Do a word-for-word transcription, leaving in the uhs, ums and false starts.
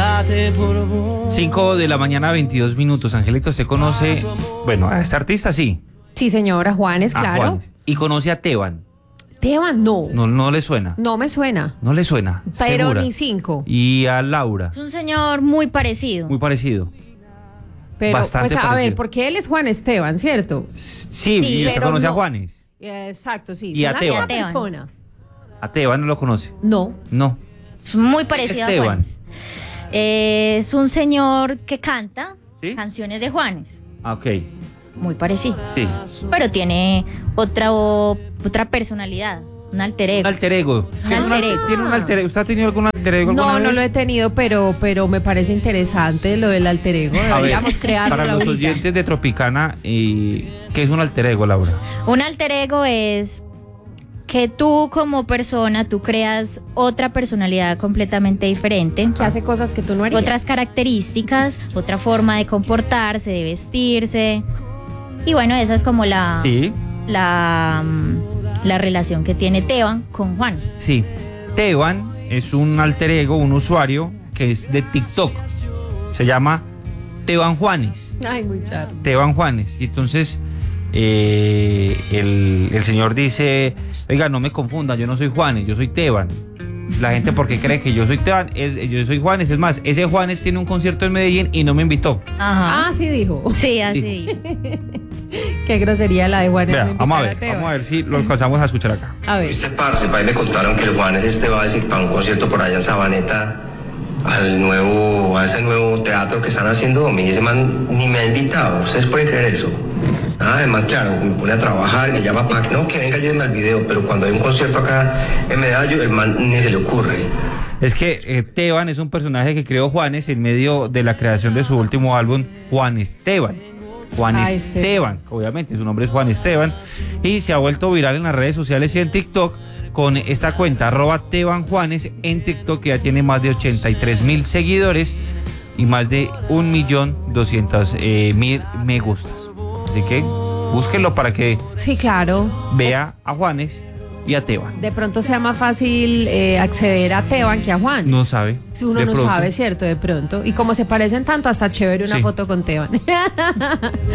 late por vos. cinco de la mañana, veintidós minutos. Angelito, ¿usted conoce, bueno, a este artista? Sí. Sí, señora, Juanes, A claro. Juanes. ¿Y conoce a Teban? Teban, no. No, no le suena. No me suena. No le suena. Pero segura. ni cinco. Y a Laura. Es un señor muy parecido. Muy parecido. Pero, Bastante pues, a parecido. ver, porque él es Juan Esteban, ¿cierto? Sí, Sí, y usted pero conoce a no. Juanes. Exacto, sí. Y a ¿Son la Teban. misma persona? A Teban no lo conoce. No. No. Es muy parecido Esteban. a Juanes. Eh, es un señor que canta ¿Sí? canciones de Juanes. Ah, ok. Muy parecido. Sí. Pero tiene otra, o- otra personalidad. Un alter ego. Un alter ego. Un ¿Tiene un alter al- ego. ¿Tiene un alter ego? ¿Usted ha tenido algún alter ego alguna No, no vez? lo he tenido, pero, pero me parece interesante lo del alter ego. A ver, Deberíamos crearlo para los ahorita. oyentes de Tropicana, eh, ¿qué es un alter ego, Laura? Un alter ego es que tú como persona, tú creas otra personalidad completamente diferente. Que hace cosas que tú no harías. Otras características, otra forma de comportarse, de vestirse. Y bueno, esa es como la, Sí, la, mm, la relación que tiene Teban con Juanes. sí. Teban es un alter ego, un usuario que es de TikTok. Se llama Teban Juanes. Ay, muy charro. Teban Juanes. Y entonces eh, el, el señor dice, oiga, no me confundan, yo no soy Juanes, yo soy Teban. La gente porque cree que yo soy Teban, es, yo soy Juanes. Es más, ese Juanes tiene un concierto en Medellín y no me invitó. Ajá. Ah, sí dijo. Sí, así. Qué grosería la de Juanes. Vea, no vamos a invitar ver, Teban. vamos a ver si lo alcanzamos a escuchar acá. A ver. Este parce, pa' ahí me contaron que el Juanes este va a decir para un concierto por allá en Sabaneta al nuevo, a ese nuevo teatro que están haciendo. A mí ese man ni me ha invitado. ¿Ustedes pueden creer eso? Ah, el man, claro, me pone a trabajar y me llama para que no, que venga ayúdeme al video, pero cuando hay un concierto acá en Medallo, el man ni se le ocurre. Es que eh, Teban es un personaje que creó Juanes en medio de la creación de su último álbum, Juan Esteban. Juan Ah, Esteban, obviamente, su nombre es Juan Esteban, y se ha vuelto viral en las redes sociales y en TikTok con esta cuenta, arroba Teban Juanes, en TikTok, que ya tiene más de ochenta y tres mil seguidores y más de un millón doscientos mil me gustas. Así que búsquenlo para que Sí, claro. vea a Juanes y a Teban. De pronto sea más fácil eh, acceder a Teban que a Juan. No sabe. Si uno de no pronto. sabe, ¿cierto? De pronto. Y como se parecen tanto, hasta chévere una Sí. foto con Teban.